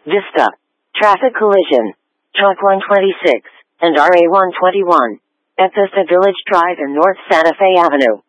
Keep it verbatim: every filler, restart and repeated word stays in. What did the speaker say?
Vista. Traffic collision. Truck one twenty-six and R A one twenty-one at Vista Village Drive and North Santa Fe Avenue.